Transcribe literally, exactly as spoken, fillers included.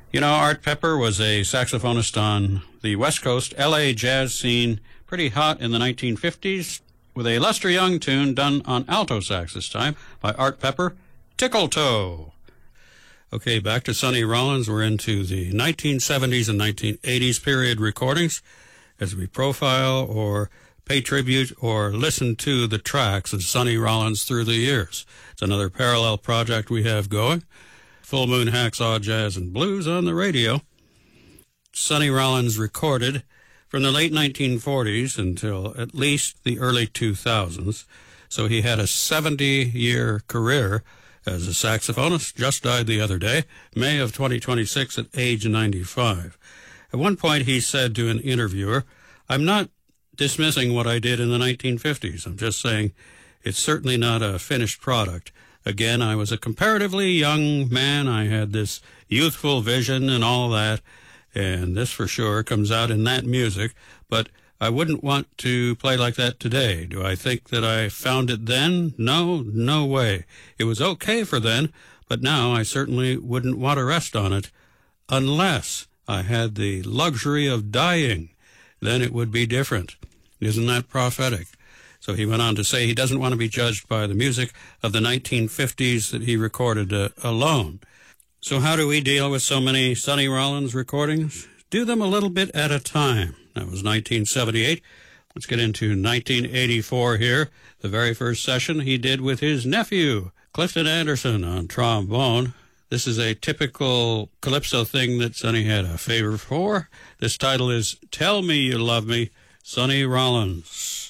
You know, Art Pepper was a saxophonist on the West Coast L A jazz scene, pretty hot in the nineteen fifties, with a Lester Young tune done on alto sax this time by Art Pepper, Tickle Toe. Okay, back to Sonny Rollins. We're into the nineteen seventies and nineteen eighties period recordings as we profile or pay tribute or listen to the tracks of Sonny Rollins through the years. It's another parallel project we have going. Full Moon Hacksaw Jazz and Blues on the radio. Sonny Rollins recorded from the late nineteen forties until at least the early two thousands. So he had a seventy-year career as a saxophonist. Just died the other day, May of twenty twenty-six at age ninety-five. At one point he said to an interviewer, "I'm not dismissing what I did in the nineteen fifties. I'm just saying it's certainly not a finished product. Again, I was a comparatively young man. I had this youthful vision and all that, and this for sure comes out in that music, but I wouldn't want to play like that today. Do I think that I found it then? No, no way. It was okay for then, but now I certainly wouldn't want to rest on it unless I had the luxury of dying. Then it would be different." Isn't that prophetic? So he went on to say he doesn't want to be judged by the music of the nineteen fifties that he recorded uh, alone. So how do we deal with so many Sonny Rollins recordings? Do them a little bit at a time. That was nineteen seventy-eight. Let's get into nineteen eighty-four here. The very first session he did with his nephew, Clifton Anderson, on trombone. This is a typical calypso thing that Sonny had a favor for. This title is Tell Me You Love Me, Sonny Rollins.